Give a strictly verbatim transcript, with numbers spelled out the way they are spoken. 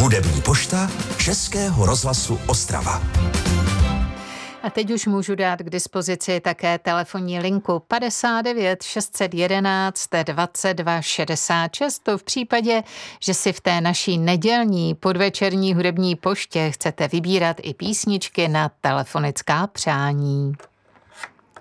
Hudební pošta Českého rozhlasu Ostrava. A teď už můžu dát k dispozici také telefonní linku padesát devět šest set jedenáct dvacet dva šedesát šest. To v případě, že si v té naší nedělní podvečerní hudební poště chcete vybírat i písničky na telefonická přání.